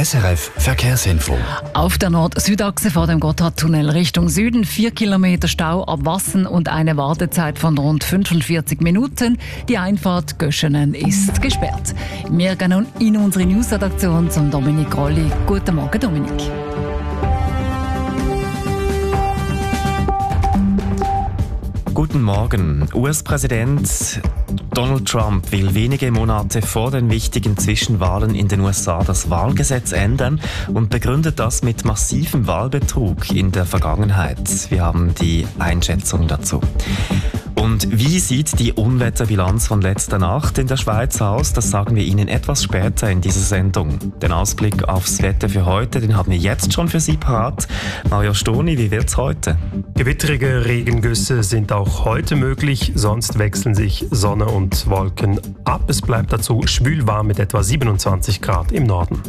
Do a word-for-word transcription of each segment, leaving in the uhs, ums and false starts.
S R F Verkehrsinfo. Auf der Nord-Süd-Achse vor dem Gotthardtunnel Richtung Süden vier Kilometer Stau ab Wassen und eine Wartezeit von rund fünfundvierzig Minuten. Die Einfahrt Göschenen ist gesperrt. Wir gehen nun in unsere News-Redaktion zum Dominik Rolli. Guten Morgen, Dominik. Guten Morgen. U S-Präsident Donald Trump will wenige Monate vor den wichtigen Zwischenwahlen in den U S A das Wahlgesetz ändern und begründet das mit massivem Wahlbetrug in der Vergangenheit. Wir haben die Einschätzung dazu. Und wie sieht die Unwetterbilanz von letzter Nacht in der Schweiz aus? Das sagen wir Ihnen etwas später in dieser Sendung. Den Ausblick aufs Wetter für heute, den haben wir jetzt schon für Sie parat. Mario Stoni, wie wird's heute? Gewittrige Regengüsse sind auch heute möglich, sonst wechseln sich Sonne und Wolken ab. Es bleibt dazu schwülwarm mit etwa siebenundzwanzig Grad im Norden.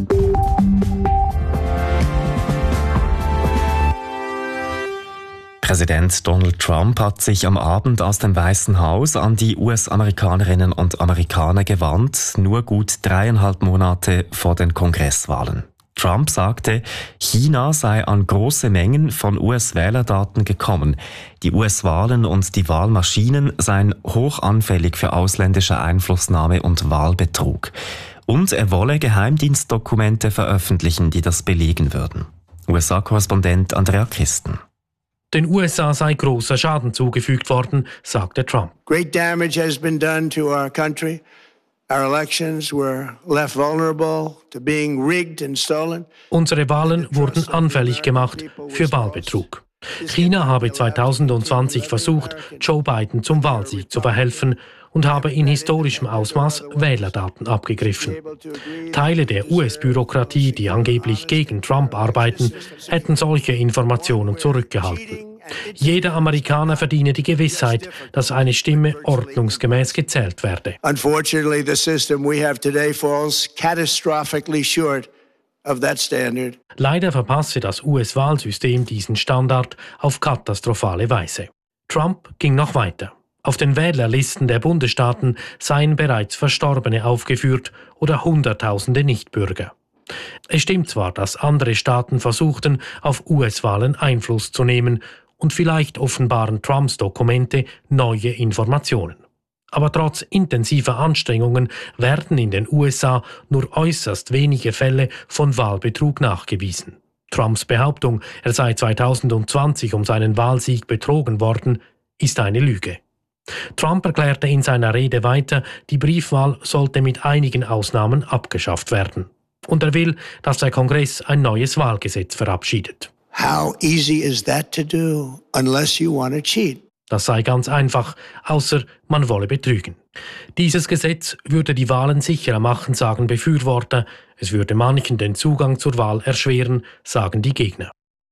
Präsident Donald Trump hat sich am Abend aus dem Weißen Haus an die U S-Amerikanerinnen und Amerikaner gewandt, nur gut dreieinhalb Monate vor den Kongresswahlen. Trump sagte, China sei an große Mengen von U S-Wählerdaten gekommen. Die U S-Wahlen und die Wahlmaschinen seien hochanfällig für ausländische Einflussnahme und Wahlbetrug. Und er wolle Geheimdienstdokumente veröffentlichen, die das belegen würden. U S A-Korrespondent Andrea Christen. Den U S A sei großer Schaden zugefügt worden, sagte Trump. Great damage has been done to our country. Our elections were left vulnerable to being rigged and stolen. Unsere Wahlen wurden anfällig gemacht für Wahlbetrug. China habe zweitausendzwanzig versucht, Joe Biden zum Wahlsieg zu verhelfen und habe in historischem Ausmaß Wählerdaten abgegriffen. Teile der U S-Bürokratie, die angeblich gegen Trump arbeiten, hätten solche Informationen zurückgehalten. Jeder Amerikaner verdiene die Gewissheit, dass eine Stimme ordnungsgemäß gezählt werde. Unfortunately, the system we have today falls catastrophically short of that standard. Leider verpasse das U S-Wahlsystem diesen Standard auf katastrophale Weise. Trump ging noch weiter. Auf den Wählerlisten der Bundesstaaten seien bereits Verstorbene aufgeführt oder Hunderttausende Nichtbürger. Es stimmt zwar, dass andere Staaten versuchten, auf U S-Wahlen Einfluss zu nehmen, und vielleicht offenbaren Trumps Dokumente neue Informationen. Aber trotz intensiver Anstrengungen werden in den U S A nur äußerst wenige Fälle von Wahlbetrug nachgewiesen. Trumps Behauptung, er sei zweitausendzwanzig um seinen Wahlsieg betrogen worden, ist eine Lüge. Trump erklärte in seiner Rede weiter, die Briefwahl sollte mit einigen Ausnahmen abgeschafft werden. Und er will, dass der Kongress ein neues Wahlgesetz verabschiedet. How easy is that to do unless you want to cheat? Das sei ganz einfach, außer man wolle betrügen. Dieses Gesetz würde die Wahlen sicherer machen, sagen Befürworter. Es würde manchen den Zugang zur Wahl erschweren, sagen die Gegner.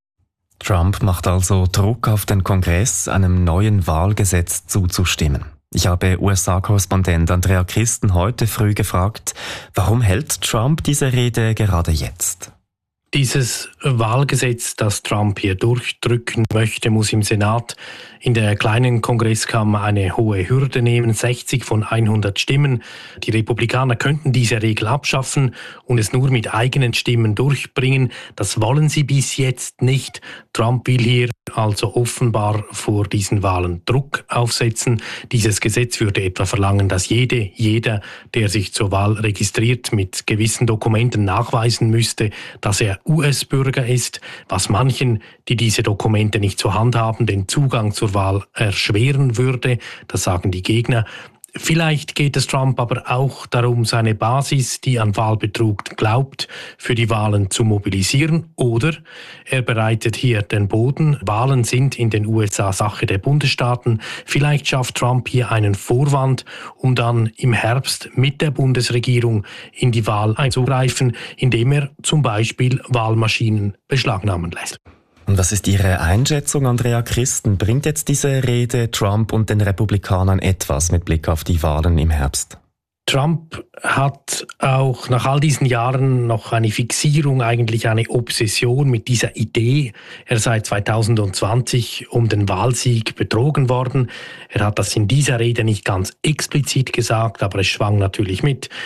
Trump macht also Druck auf den Kongress, einem neuen Wahlgesetz zuzustimmen. Ich habe U S A-Korrespondent Andrea Christen heute früh gefragt, warum hält Trump diese Rede gerade jetzt? Dieses Wahlgesetz, das Trump hier durchdrücken möchte, muss im Senat in der kleinen Kongresskammer eine hohe Hürde nehmen, sechzig von hundert Stimmen. Die Republikaner könnten diese Regel abschaffen und es nur mit eigenen Stimmen durchbringen. Das wollen sie bis jetzt nicht. Trump will hier also offenbar vor diesen Wahlen Druck aufsetzen. Dieses Gesetz würde etwa verlangen, dass jede, jeder, der sich zur Wahl registriert, mit gewissen Dokumenten nachweisen müsste, dass er U S-Bürger ist, was manchen, die diese Dokumente nicht zur Hand haben, den Zugang zur Wahl erschweren würde. Das sagen die Gegner. Vielleicht geht es Trump aber auch darum, seine Basis, die an Wahlbetrug glaubt, für die Wahlen zu mobilisieren. Oder er bereitet hier den Boden. Wahlen sind in den U S A Sache der Bundesstaaten. Vielleicht schafft Trump hier einen Vorwand, um dann im Herbst mit der Bundesregierung in die Wahl einzugreifen, indem er zum Beispiel Wahlmaschinen beschlagnahmen lässt. Und was ist Ihre Einschätzung, Andrea Christen? Bringt jetzt diese Rede Trump und den Republikanern etwas mit Blick auf die Wahlen im Herbst? Trump hat auch nach all diesen Jahren noch eine Fixierung, eigentlich eine Obsession mit dieser Idee. Er sei zweitausendzwanzig um den Wahlsieg betrogen worden. Er hat das in dieser Rede nicht ganz explizit gesagt, aber es schwang natürlich mit.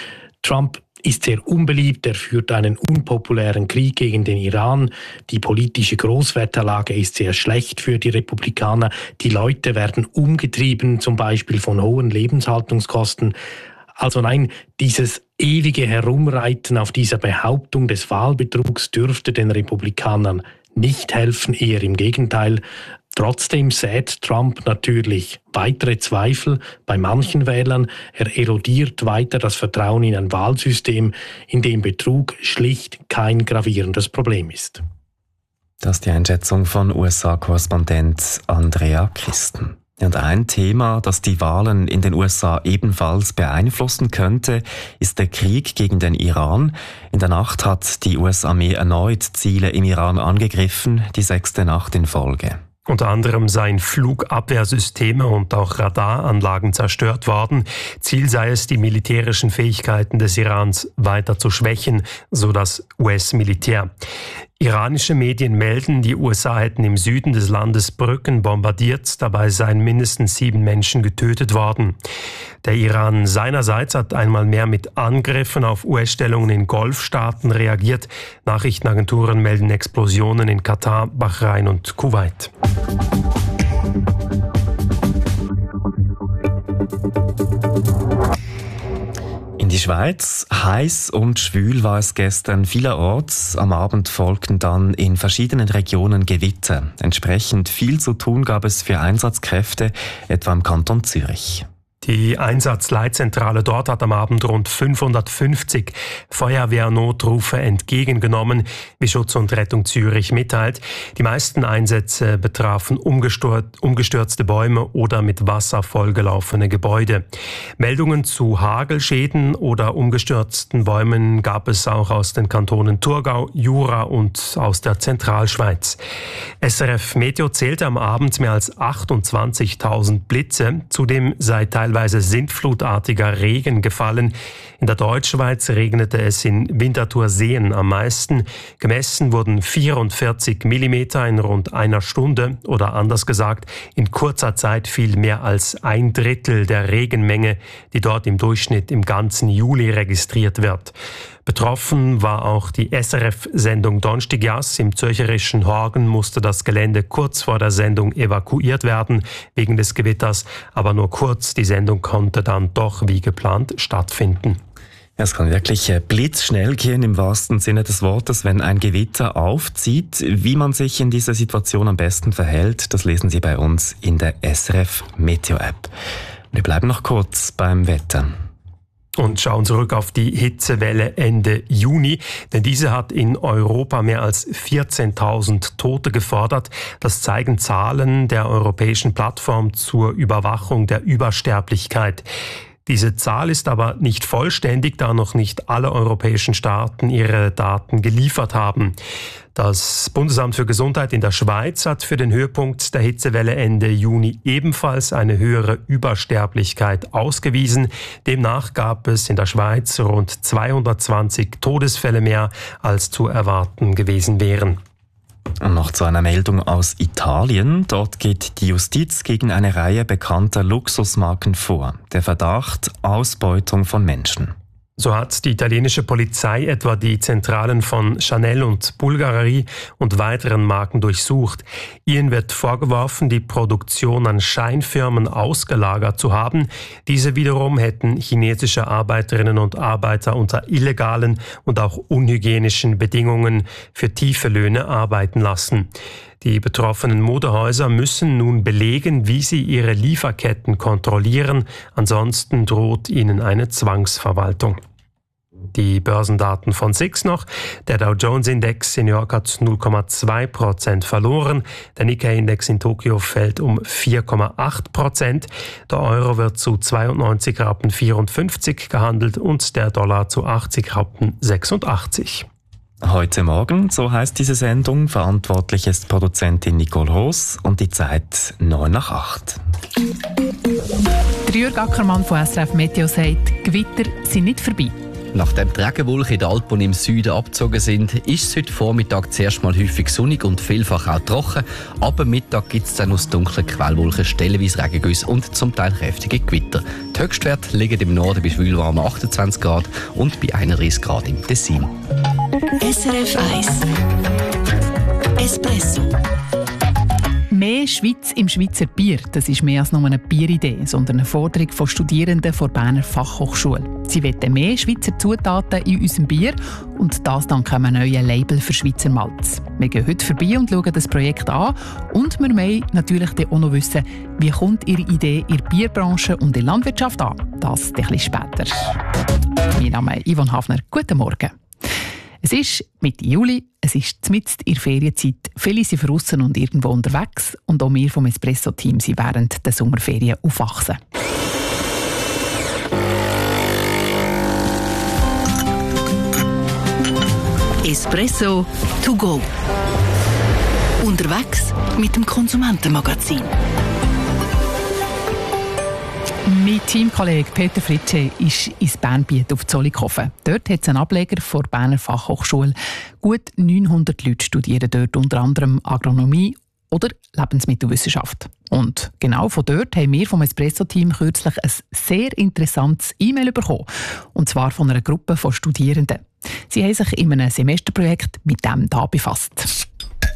Trump ist sehr unbeliebt, er führt einen unpopulären Krieg gegen den Iran. Die politische Großwetterlage ist sehr schlecht für die Republikaner. Die Leute werden umgetrieben, zum Beispiel von hohen Lebenshaltungskosten. Also nein, dieses ewige Herumreiten auf dieser Behauptung des Wahlbetrugs dürfte den Republikanern nicht helfen, eher im Gegenteil. Trotzdem sät Trump natürlich weitere Zweifel bei manchen Wählern. Er erodiert weiter das Vertrauen in ein Wahlsystem, in dem Betrug schlicht kein gravierendes Problem ist. Das ist die Einschätzung von U S A-Korrespondent Andrea Christen. Und ein Thema, das die Wahlen in den U S A ebenfalls beeinflussen könnte, ist der Krieg gegen den Iran. In der Nacht hat die U S-Armee erneut Ziele im Iran angegriffen, die sechste Nacht in Folge. Unter anderem seien Flugabwehrsysteme und auch Radaranlagen zerstört worden. Ziel sei es, die militärischen Fähigkeiten des Irans weiter zu schwächen, so das U S-Militär. Iranische Medien melden, die U S A hätten im Süden des Landes Brücken bombardiert, dabei seien mindestens sieben Menschen getötet worden. Der Iran seinerseits hat einmal mehr mit Angriffen auf U S-Stellungen in Golfstaaten reagiert. Nachrichtenagenturen melden Explosionen in Katar, Bahrain und Kuwait. In die Schweiz. Heiß und schwül war es gestern vielerorts. Am Abend folgten dann in verschiedenen Regionen Gewitter. Entsprechend viel zu tun gab es für Einsatzkräfte, etwa im Kanton Zürich. Die Einsatzleitzentrale dort hat am Abend rund fünfhundertfünfzig Feuerwehrnotrufe entgegengenommen, wie Schutz und Rettung Zürich mitteilt. Die meisten Einsätze betrafen umgestürzte Bäume oder mit Wasser vollgelaufene Gebäude. Meldungen zu Hagelschäden oder umgestürzten Bäumen gab es auch aus den Kantonen Thurgau, Jura und aus der Zentralschweiz. S R F Meteo zählte am Abend mehr als achtundzwanzigtausend Blitze. Zudem sei teilweise sintflutartiger Regen gefallen. In der Deutschschweiz regnete es in Winterthurseen am meisten. Gemessen wurden vierundvierzig Millimeter in rund einer Stunde oder anders gesagt, in kurzer Zeit fiel mehr als ein Drittel der Regenmenge, die dort im Durchschnitt im ganzen Juli registriert wird. Betroffen war auch die S R F-Sendung Donstigas. Im zürcherischen Horgen musste das Gelände kurz vor der Sendung evakuiert werden, wegen des Gewitters, aber nur kurz. Die Sendung konnte dann doch wie geplant stattfinden. Es kann wirklich blitzschnell gehen im wahrsten Sinne des Wortes, wenn ein Gewitter aufzieht. Wie man sich in dieser Situation am besten verhält, das lesen Sie bei uns in der S R F Meteo App. Wir bleiben noch kurz beim Wetter. Und schauen zurück auf die Hitzewelle Ende Juni, denn diese hat in Europa mehr als vierzehntausend Tote gefordert. Das zeigen Zahlen der Europäischen Plattform zur Überwachung der Übersterblichkeit. Diese Zahl ist aber nicht vollständig, da noch nicht alle europäischen Staaten ihre Daten geliefert haben. Das Bundesamt für Gesundheit in der Schweiz hat für den Höhepunkt der Hitzewelle Ende Juni ebenfalls eine höhere Übersterblichkeit ausgewiesen. Demnach gab es in der Schweiz rund zweihundertzwanzig Todesfälle mehr, als zu erwarten gewesen wären. Und noch zu einer Meldung aus Italien. Dort geht die Justiz gegen eine Reihe bekannter Luxusmarken vor. Der Verdacht: Ausbeutung von Menschen. So hat die italienische Polizei etwa die Zentralen von Chanel und Bulgari und weiteren Marken durchsucht. Ihnen wird vorgeworfen, die Produktion an Scheinfirmen ausgelagert zu haben. Diese wiederum hätten chinesische Arbeiterinnen und Arbeiter unter illegalen und auch unhygienischen Bedingungen für tiefe Löhne arbeiten lassen. Die betroffenen Modehäuser müssen nun belegen, wie sie ihre Lieferketten kontrollieren, ansonsten droht ihnen eine Zwangsverwaltung. Die Börsendaten von S I X noch. Der Dow Jones Index in New York hat null Komma zwei Prozent verloren. Der Nikkei Index in Tokio fällt um vier Komma acht Prozent. Der Euro wird zu zweiundneunzig Rappen vierundfünfzig gehandelt und der Dollar zu achtzig Rappen sechsundachtzig. Heute Morgen, so heißt diese Sendung. Verantwortlich ist Produzentin Nicole Roos und die Zeit neun nach acht. Der Jürg Ackermann von S R F Meteo sagt, Gewitter sind nicht vorbei. Nachdem die Regenwolken in den Alpen im Süden abgezogen sind, ist es heute Vormittag zuerst mal häufig sonnig und vielfach auch trocken. Ab dem Mittag gibt es dann aus dunklen Quellwolken stellenweise Regengüsse und zum Teil kräftige Gewitter. Die Höchstwerte liegen im Norden bei schwülwarmen achtundzwanzig Grad und bei einunddreißig Grad im Tessin. S R F eins Espresso. Mehr Schweiz im Schweizer Bier, das ist mehr als nur eine Bieridee, sondern eine Forderung von Studierenden der Berner Fachhochschule. Sie wollen mehr Schweizer Zutaten in unserem Bier und das dank einem neuen Label für Schweizer Malz. Wir gehen heute vorbei und schauen das Projekt an und wir wollen natürlich auch noch wissen, wie kommt Ihre Idee in der Bierbranche und in der Landwirtschaft an. Das ein bisschen später. Mein Name ist Yvonne Hafner. Guten Morgen. Es ist Mitte Juli, es ist mitten in der Ferienzeit. Viele sind draussen und irgendwo unterwegs und auch wir vom Espresso-Team sind während der Sommerferien auf Achse. Espresso to go. Unterwegs mit dem Konsumentenmagazin. Mein Teamkollege Peter Fritsche ist ins Bernbiet auf Zollikofen. Dort hat es einen Ableger vor der Berner Fachhochschule. Gut neunhundert Leute studieren dort unter anderem Agronomie oder Lebensmittelwissenschaft. Und genau von dort haben wir vom Espresso-Team kürzlich ein sehr interessantes E-Mail bekommen. Und zwar von einer Gruppe von Studierenden. Sie haben sich in einem Semesterprojekt mit dem hier befasst.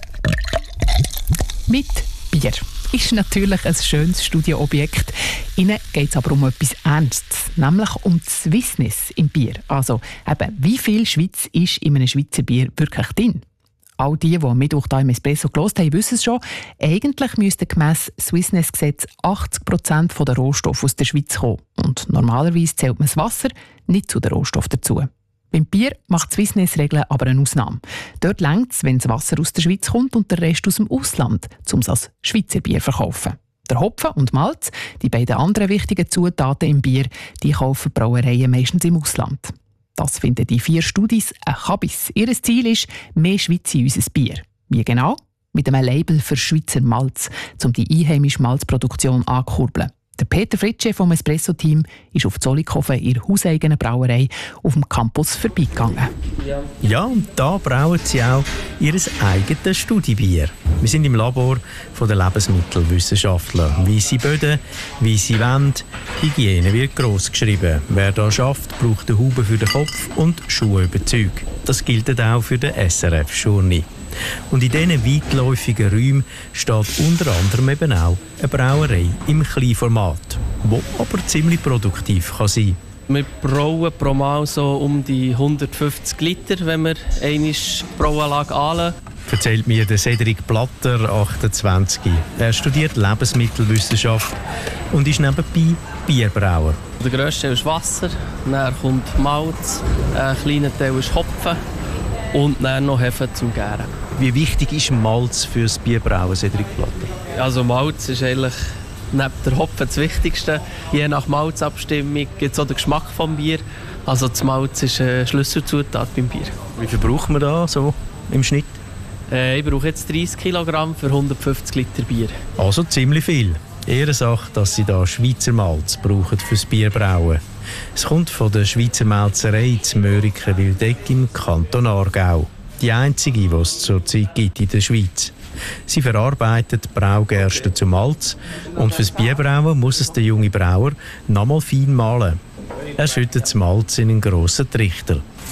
Mit Bier. Ist natürlich ein schönes Studienobjekt. Ihnen geht es aber um etwas Ernstes, nämlich um die Swissness im Bier. Also eben, wie viel Schweiz ist in einem Schweizer Bier wirklich drin? All die, die am Mittwoch hier im Espresso gehört haben, wissen es schon. Eigentlich müssten gemäss Swissness-Gesetz achtzig Prozent der Rohstoffe aus der Schweiz kommen. Und normalerweise zählt man das Wasser nicht zu den Rohstoffen dazu. Beim Bier macht Swissness-Regeln aber eine Ausnahme. Dort reicht es, wenn das Wasser aus der Schweiz kommt und der Rest aus dem Ausland, um es als Schweizer Bier zu verkaufen. Der Hopfen und Malz, die beiden anderen wichtigen Zutaten im Bier, die kaufen Brauereien meistens im Ausland. Das finden die vier Studis ein Kabis. Ihr Ziel ist, mehr Schweiz in unser Bier. Wie genau? Mit einem Label für Schweizer Malz, um die einheimische Malzproduktion anzukurbeln. Der Peter Fritsche vom Espresso-Team ist auf Zollikofen in ihrer hauseigenen Brauerei auf dem Campus vorbeigegangen. Ja, und da brauen sie auch ihr eigenes Studiebier. Wir sind im Labor der Lebensmittelwissenschaftler. Weisse Böden, weisse Wände, Hygiene wird gross geschrieben. Wer da schafft, braucht eine Haube für den Kopf und Schuhe über die Züge. Das gilt auch für den S R F-Journey. Und in diesen weitläufigen Räumen steht unter anderem eben auch eine Brauerei im Kleinformat, die aber ziemlich produktiv kann sein kann. Wir brauen pro Mal so um die hundertfünfzig Liter, wenn wir eine Brauanlage anlegen. Erzählt mir der Cedric Platter, achtundzwanzig. Er studiert Lebensmittelwissenschaft und ist nebenbei Bierbrauer. Der grösste Teil ist Wasser, dann kommt Malz, ein kleiner Teil ist Hopfen und dann noch Hefe zum Gären. Wie wichtig ist Malz fürs Bierbrauen, Cedric Platter? Also Malz ist eigentlich neben der Hopfen das Wichtigste. Je nach Malzabstimmung gibt es auch den Geschmack des Bier. Also das Malz ist eine Schlüsselzutat beim Bier. Wie viel braucht man da so im Schnitt? Äh, ich brauche jetzt dreißig Kilogramm für hundertfünfzig Liter Bier. Also ziemlich viel. Ehrensache, dass sie da Schweizer Malz brauchen fürs Bierbrauen. Es kommt von der Schweizer Melzerei zu Mörike-Wildeck im Kanton Aargau. Die einzige, die es zurzeit gibt in der Schweiz. Sie verarbeitet Braugerste zu Malz und fürs Bierbrauen muss es der junge Brauer nochmal fein mahlen. Er schüttet das Malz in einen grossen Trichter.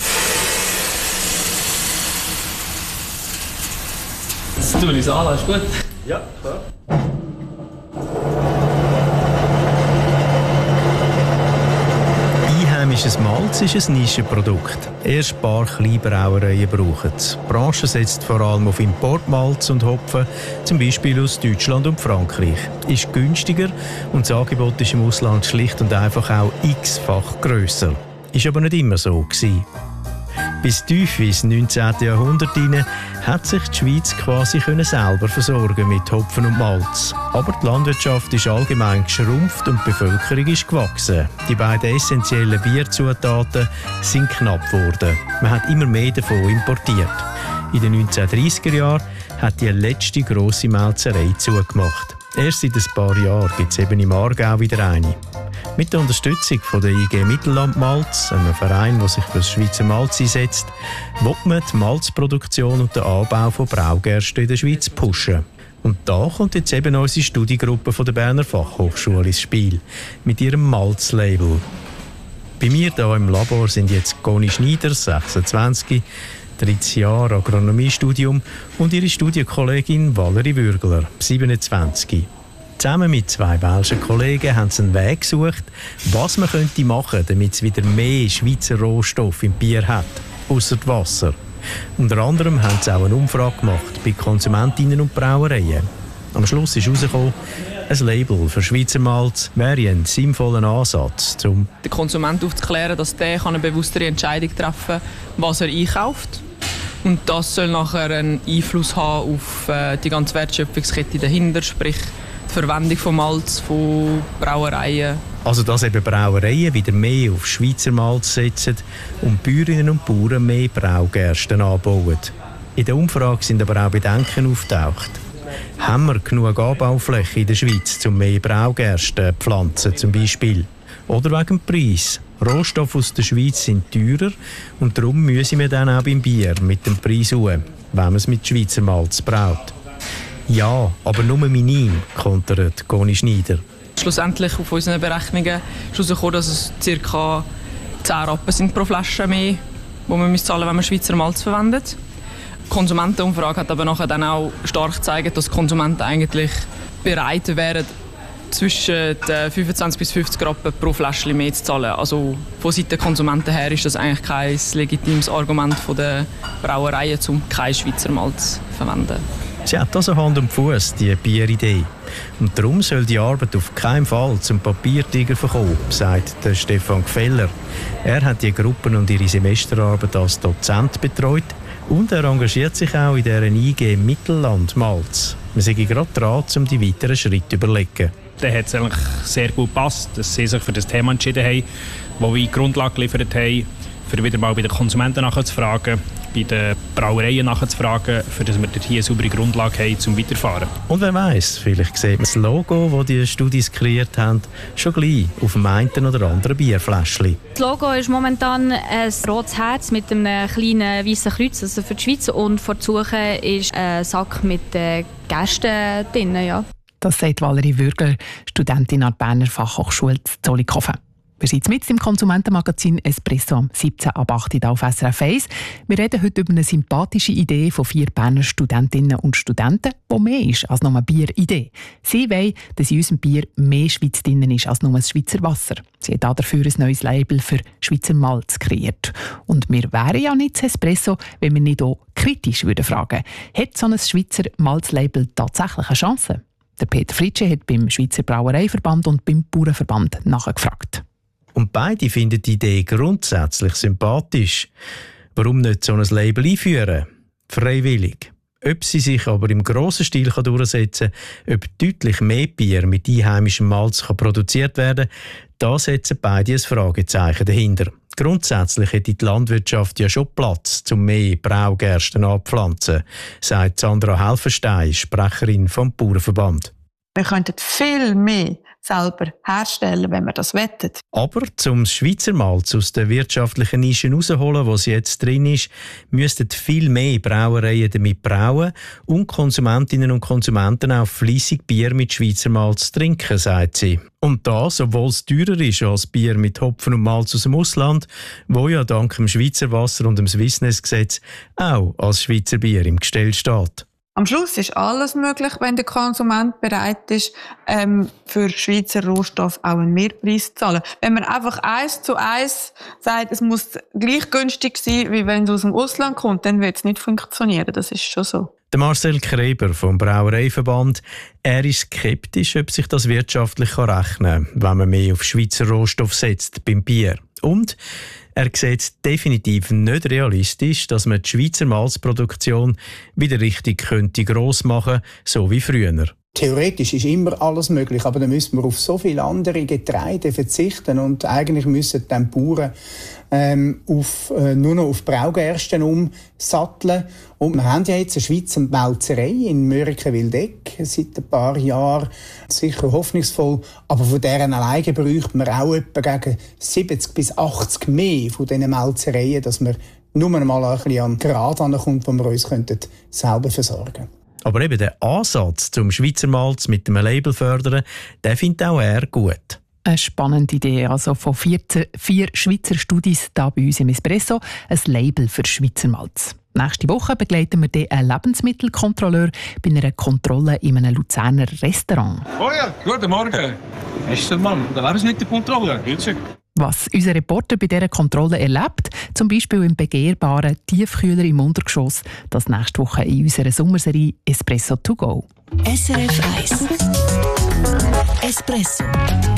Das tue ich an, ist gut? Ja, klar. Einheimisches Malz ist ein Nischenprodukt. Erst ein paar Kleinbrauereien brauchen es. Die Branche setzt vor allem auf Importmalz und Hopfen, zum Beispiel aus Deutschland und Frankreich. Ist günstiger und das Angebot ist im Ausland schlicht und einfach auch x-fach grösser. Ist aber nicht immer so gewesen. Bis tief ins neunzehnten Jahrhundert hinein hat sich die Schweiz quasi können selber versorgen mit Hopfen und Malz. Aber die Landwirtschaft ist allgemein geschrumpft und die Bevölkerung ist gewachsen. Die beiden essentiellen Bierzutaten sind knapp geworden. Man hat immer mehr davon importiert. In den neunzehnhundertdreissiger Jahren hat die letzte grosse Melzerei zugemacht. Erst seit ein paar Jahren gibt es eben im Aargau wieder eine. Mit der Unterstützung von der I G Mittelland Malz, einem Verein, der sich für das Schweizer Malz einsetzt, will man die Malzproduktion und den Anbau von Braugersten in der Schweiz pushen. Und da kommt jetzt eben unsere Studiegruppe von der Berner Fachhochschule ins Spiel, mit ihrem Malzlabel. Bei mir hier im Labor sind jetzt Conny Schneider, sechsundzwanzig, dreizehn Jahre Agronomiestudium, und ihre Studienkollegin Valerie Würgler, siebenundzwanzig. Zusammen mit zwei welschen Kollegen haben sie einen Weg gesucht, was man könnte machen, damit es wieder mehr Schweizer Rohstoff im Bier hat, ausser Wasser. Unter anderem haben sie auch eine Umfrage gemacht bei Konsumentinnen und Brauereien. Am Schluss ist herausgekommen, ein Label für Schweizer Malz wäre ein sinnvoller Ansatz, um den Konsumenten aufzuklären, dass der eine bewusstere Entscheidung treffen kann, was er einkauft. Und das soll nachher einen Einfluss haben auf äh, die ganze Wertschöpfungskette dahinter, sprich die Verwendung von Malz, von Brauereien. Also dass eben Brauereien wieder mehr auf Schweizer Malz setzen und Bäuerinnen und Bauern mehr Braugersten anbauen. In der Umfrage sind aber auch Bedenken auftaucht. Haben wir genug Anbaufläche in der Schweiz, um mehr Braugersten zu pflanzen zum Beispiel? Oder wegen dem Preis? Rohstoffe aus der Schweiz sind teurer und darum müssen wir dann auch beim Bier mit dem Preis hoch, wenn man es mit Schweizer Malz braut. Ja, aber nur minim, kontert Conny Schneider. Schlussendlich auf unseren Berechnungen ist herausgekommen, dass es ca. zehn Rappen sind pro Flasche mehr, die man zahlen müssen, wenn man Schweizer Malz verwendet. Die Konsumentenumfrage hat aber nachher dann auch stark gezeigt, dass Konsumenten eigentlich bereit wären, zwischen fünfundzwanzig bis fünfzig Rappen pro Flasche mehr zu zahlen. Also von Seiten der Konsumenten her ist das eigentlich kein legitimes Argument der Brauereien, um kein Schweizer Malz zu verwenden. Sie hat also Hand und Fuß, die Bieridee. Und darum soll die Arbeit auf keinen Fall zum Papiertiger verkommen, sagt der Stefan Gfeller. Er hat die Gruppen und ihre Semesterarbeit als Dozent betreut und er engagiert sich auch in der I G Mittelland Malz. Wir sind gerade dran, um die weiteren Schritte zu überlegen. Dann hat es eigentlich sehr gut gepasst, dass sie sich für das Thema entschieden haben, wo wir die Grundlage geliefert haben, für wieder mal bei den Konsumenten nachzufragen, bei den Brauereien nachzufragen, für dass wir dort hier eine saubere Grundlage haben, zum Weiterfahren. Und wer weiss, vielleicht sieht man das Logo, das die Studis kreiert haben, schon gleich auf dem einen oder anderen Bierfläschchen. Das Logo ist momentan ein rotes Herz mit einem kleinen weißen Kreuz, also für die Schweiz. Und vor der Suche ist ein Sack mit äh, Gersten drin. Ja. Das sagt Valerie Würgler, Studentin an der Berner Fachhochschule Zollikofen. Wir sind mit im Konsumentenmagazin Espresso am siebzehn ab acht auf S R F eins. Wir reden heute über eine sympathische Idee von vier Berner Studentinnen und Studenten, die mehr ist als nur eine Bieridee. Sie wollen, dass in unserem Bier mehr Schweiz drin ist als nur das Schweizer Wasser. Sie haben dafür ein neues Label für Schweizer Malz kreiert. Und wir wären ja nicht Espresso, wenn wir nicht auch kritisch würden fragen, hat so ein Schweizer Malzlabel tatsächlich eine Chance? Der Peter Fritsche hat beim Schweizer Brauereiverband und beim Bauernverband nachgefragt. Und beide finden die Idee grundsätzlich sympathisch. Warum nicht so ein Label einführen? Freiwillig. Ob sie sich aber im grossen Stil durchsetzen kann, ob deutlich mehr Bier mit einheimischem Malz kann produziert werden kann, da setzen beide ein Fragezeichen dahinter. Grundsätzlich hätte die Landwirtschaft ja schon Platz, um mehr Braugersten anzupflanzen, sagt Sandra Helfenstein, Sprecherin vom Bauernverband. Wir könnten viel mehr selber herstellen, wenn wir das wollen. Aber um das Schweizer Malz aus der wirtschaftlichen Nische herauszuholen, wo es jetzt drin ist, müssten viel mehr Brauereien damit brauen und Konsumentinnen und Konsumenten auch fleissig Bier mit Schweizer Malz trinken, sagt sie. Und das, obwohl es teurer ist als Bier mit Hopfen und Malz aus dem Ausland, wo ja dank dem Schweizer Wasser und dem Swissness-Gesetz auch als Schweizer Bier im Gestell steht. Am Schluss ist alles möglich, wenn der Konsument bereit ist, ähm, für Schweizer Rohstoff auch einen Mehrpreis zu zahlen. Wenn man einfach eins zu eins sagt, es muss gleich günstig sein, wie wenn es aus dem Ausland kommt, dann wird es nicht funktionieren. Das ist schon so. Der Marcel Kreber vom Brauereiverband, er ist skeptisch, ob sich das wirtschaftlich rechnen kann, wenn man mehr auf Schweizer Rohstoff setzt beim Bier. Und er sieht es definitiv nicht realistisch, dass man die Schweizer Malzproduktion wieder richtig könnte gross machen, so wie früher. Theoretisch ist immer alles möglich, aber dann müssen wir auf so viele andere Getreide verzichten und eigentlich müssen dann Bauern ähm, auf, äh, nur noch auf Braugersten umsatteln. Und wir haben ja jetzt eine Schweizer Melzerei in Mörike-Wildeck seit ein paar Jahren, sicher hoffnungsvoll, aber von deren alleine bräuchten wir auch etwa gegen siebzig bis achtzig mehr von diesen Melzereien, dass wir nur mal ein bisschen an den Grad ankommt, wo wir uns selber versorgen könnten. Aber eben der Ansatz zum Schweizer Malz mit dem Label fördern, den findet auch er gut. Eine spannende Idee, also von vierzehn, vier Schweizer Studis hier bei uns im Espresso, ein Label für Schweizer Malz. Nächste Woche begleiten wir den einen Lebensmittelkontrolleur bei einer Kontrolle in einem Luzerner Restaurant. Oh ja, guten Morgen. Ist der Mann? Da wäre es nicht die Kontrolle. Was unser Reporter bei dieser Kontrolle erlebt, zum Beispiel im begehrbaren Tiefkühler im Untergeschoss, das nächste Woche in unserer Sommerserie Espresso to go. S R F eins Espresso.